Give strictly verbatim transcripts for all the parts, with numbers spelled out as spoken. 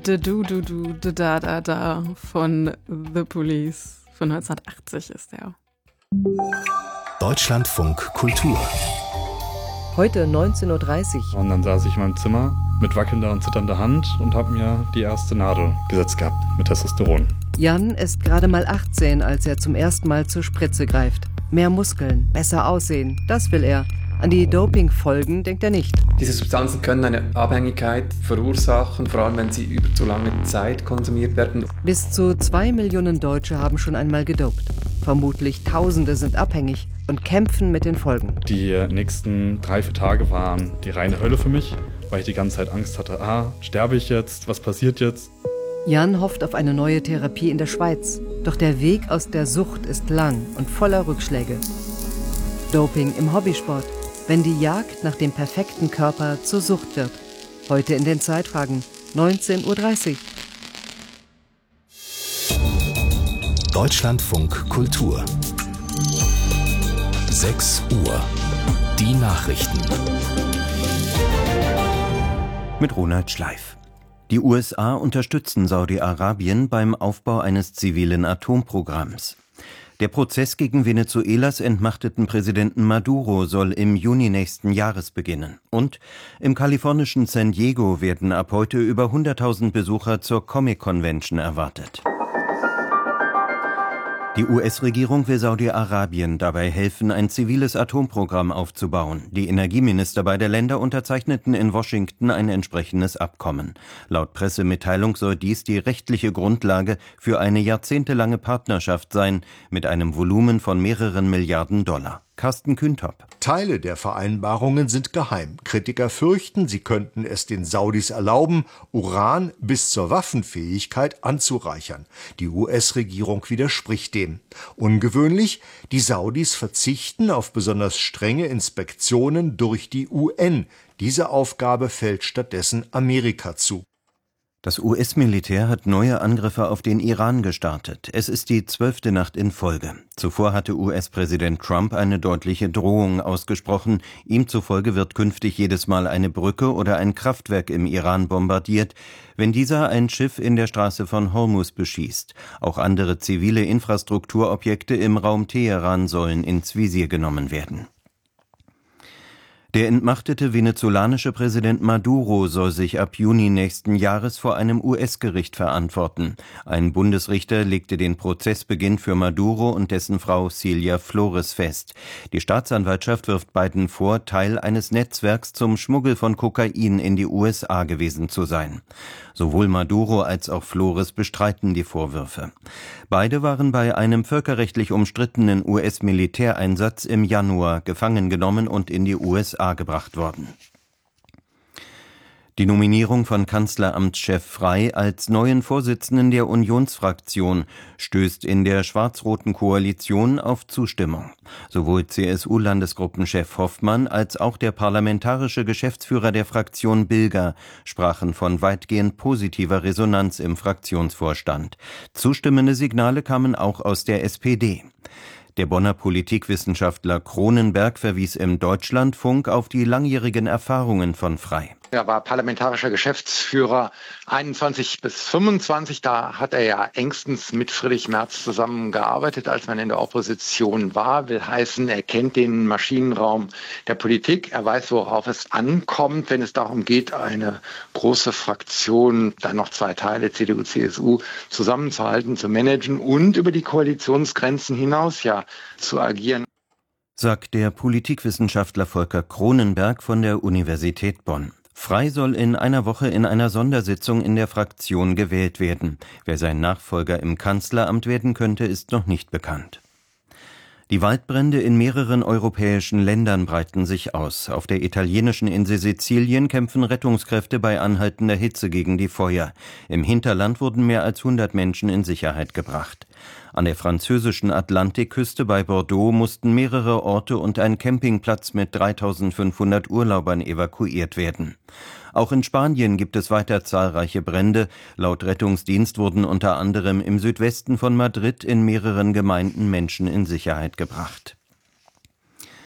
Da du du du da da da da von The Police von neunzehnhundertachtzig ist der. Deutschlandfunk Kultur. Heute neunzehn Uhr dreißig. Und dann saß ich in meinem Zimmer mit wackelnder und zitternder Hand und habe mir die erste Nadel gesetzt gehabt mit Testosteron. Jan ist gerade mal achtzehn, als er zum ersten Mal zur Spritze greift. Mehr Muskeln, besser aussehen, das will er. An die Dopingfolgen denkt er nicht. Diese Substanzen können eine Abhängigkeit verursachen, vor allem wenn sie über zu lange Zeit konsumiert werden. Bis zu zwei Millionen Deutsche haben schon einmal gedopt. Vermutlich Tausende sind abhängig und kämpfen mit den Folgen. Die nächsten drei, vier Tage waren die reine Hölle für mich, weil ich die ganze Zeit Angst hatte, ah, sterbe ich jetzt, was passiert jetzt? Jan hofft auf eine neue Therapie in der Schweiz. Doch der Weg aus der Sucht ist lang und voller Rückschläge. Doping im Hobbysport. Wenn die Jagd nach dem perfekten Körper zur Sucht wird. Heute in den Zeitfragen, neunzehn Uhr dreißig. Deutschlandfunk Kultur. sechs Uhr. Die Nachrichten. Mit Ronald Schleif. Die U S A unterstützen Saudi-Arabien beim Aufbau eines zivilen Atomprogramms. Der Prozess gegen Venezuelas entmachteten Präsidenten Maduro soll im Juni nächsten Jahres beginnen. Und im kalifornischen San Diego werden ab heute über hunderttausend Besucher zur Comic-Convention erwartet. Die U S-Regierung will Saudi-Arabien dabei helfen, ein ziviles Atomprogramm aufzubauen. Die Energieminister beider Länder unterzeichneten in Washington ein entsprechendes Abkommen. Laut Pressemitteilung soll dies die rechtliche Grundlage für eine jahrzehntelange Partnerschaft sein, mit einem Volumen von mehreren Milliarden Dollar. Carsten Kühntop. Teile der Vereinbarungen sind geheim. Kritiker fürchten, sie könnten es den Saudis erlauben, Uran bis zur Waffenfähigkeit anzureichern. Die U S-Regierung widerspricht dem. Ungewöhnlich, die Saudis verzichten auf besonders strenge Inspektionen durch die U N. Diese Aufgabe fällt stattdessen Amerika zu. Das U S-Militär hat neue Angriffe auf den Iran gestartet. Es ist die zwölfte Nacht in Folge. Zuvor hatte U S-Präsident Trump eine deutliche Drohung ausgesprochen. Ihm zufolge wird künftig jedes Mal eine Brücke oder ein Kraftwerk im Iran bombardiert, wenn dieser ein Schiff in der Straße von Hormuz beschießt. Auch andere zivile Infrastrukturobjekte im Raum Teheran sollen ins Visier genommen werden. Der entmachtete venezolanische Präsident Maduro soll sich ab Juni nächsten Jahres vor einem U S-Gericht verantworten. Ein Bundesrichter legte den Prozessbeginn für Maduro und dessen Frau Cilia Flores fest. Die Staatsanwaltschaft wirft beiden vor, Teil eines Netzwerks zum Schmuggel von Kokain in die U S A gewesen zu sein. Sowohl Maduro als auch Flores bestreiten die Vorwürfe. Beide waren bei einem völkerrechtlich umstrittenen U S-Militäreinsatz im Januar gefangen genommen und in die U S A gebracht worden. Die Nominierung von Kanzleramtschef Frey als neuen Vorsitzenden der Unionsfraktion stößt in der schwarz-roten Koalition auf Zustimmung. Sowohl C S U-Landesgruppenchef Hoffmann als auch der parlamentarische Geschäftsführer der Fraktion Bilger sprachen von weitgehend positiver Resonanz im Fraktionsvorstand. Zustimmende Signale kamen auch aus der S P D. Der Bonner Politikwissenschaftler Cronenberg verwies im Deutschlandfunk auf die langjährigen Erfahrungen von Frey. Er war parlamentarischer Geschäftsführer einundzwanzig bis fünfundzwanzig. Da hat er ja engstens mit Friedrich Merz zusammengearbeitet, als man in der Opposition war. Will heißen, er kennt den Maschinenraum der Politik. Er weiß, worauf es ankommt, wenn es darum geht, eine große Fraktion, dann noch zwei Teile, C D U, C S U, zusammenzuhalten, zu managen und über die Koalitionsgrenzen hinaus ja zu agieren. Sagt der Politikwissenschaftler Volker Cronenberg von der Universität Bonn. Frey soll in einer Woche in einer Sondersitzung in der Fraktion gewählt werden. Wer sein Nachfolger im Kanzleramt werden könnte, ist noch nicht bekannt. Die Waldbrände in mehreren europäischen Ländern breiten sich aus. Auf der italienischen Insel Sizilien kämpfen Rettungskräfte bei anhaltender Hitze gegen die Feuer. Im Hinterland wurden mehr als hundert Menschen in Sicherheit gebracht. An der französischen Atlantikküste bei Bordeaux mussten mehrere Orte und ein Campingplatz mit dreitausendfünfhundert Urlaubern evakuiert werden. Auch in Spanien gibt es weiter zahlreiche Brände. Laut Rettungsdienst wurden unter anderem im Südwesten von Madrid in mehreren Gemeinden Menschen in Sicherheit gebracht.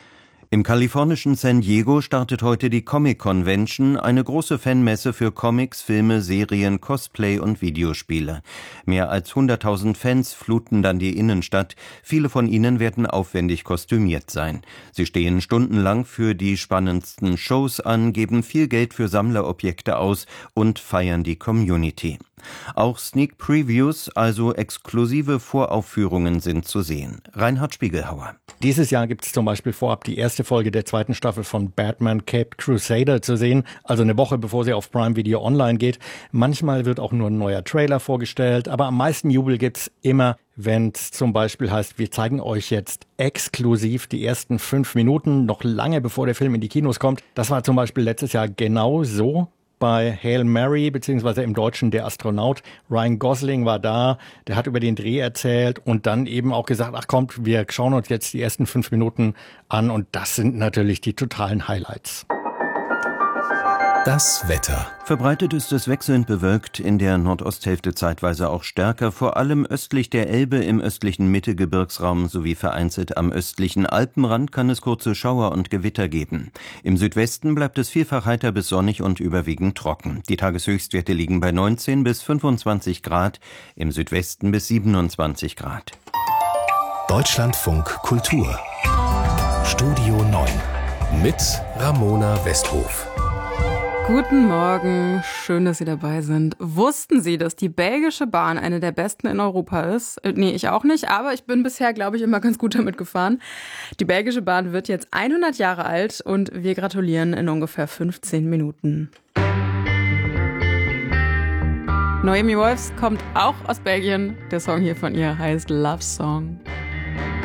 Im kalifornischen San Diego startet heute die Comic Convention, eine große Fanmesse für Comics, Filme, Serien, Cosplay und Videospiele. Mehr als hunderttausend Fans fluten dann die Innenstadt. Viele von ihnen werden aufwendig kostümiert sein. Sie stehen stundenlang für die spannendsten Shows an, geben viel Geld für Sammlerobjekte aus und feiern die Community. Auch Sneak Previews, also exklusive Voraufführungen, sind zu sehen. Reinhard Spiegelhauer. Dieses Jahr gibt es zum Beispiel vorab die erste Folge der zweiten Staffel von Batman Caped Crusader zu sehen, also eine Woche bevor sie auf Prime Video online geht. Manchmal wird auch nur ein neuer Trailer vorgestellt, aber am meisten Jubel gibt's immer, wenn es zum Beispiel heißt, wir zeigen euch jetzt exklusiv die ersten fünf Minuten, noch lange bevor der Film in die Kinos kommt. Das war zum Beispiel letztes Jahr genau so. Bei Hail Mary, beziehungsweise im Deutschen Der Astronaut. Ryan Gosling war da, der hat über den Dreh erzählt und dann eben auch gesagt, ach kommt, wir schauen uns jetzt die ersten fünf Minuten an und das sind natürlich die totalen Highlights. Das Wetter. Verbreitet ist es wechselnd bewölkt, in der Nordosthälfte zeitweise auch stärker, vor allem östlich der Elbe, im östlichen Mittelgebirgsraum sowie vereinzelt am östlichen Alpenrand kann es kurze Schauer und Gewitter geben. Im Südwesten bleibt es vielfach heiter bis sonnig und überwiegend trocken. Die Tageshöchstwerte liegen bei neunzehn bis fünfundzwanzig Grad, im Südwesten bis siebenundzwanzig Grad. Deutschlandfunk Kultur. Studio neun mit Ramona Westhof. Guten Morgen, schön, dass Sie dabei sind. Wussten Sie, dass die belgische Bahn eine der besten in Europa ist? Äh, nee, ich auch nicht, aber ich bin bisher, glaube ich, immer ganz gut damit gefahren. Die belgische Bahn wird jetzt hundert Jahre alt und wir gratulieren in ungefähr fünfzehn Minuten. Noemi Wolfs kommt auch aus Belgien. Der Song hier von ihr heißt Love Song.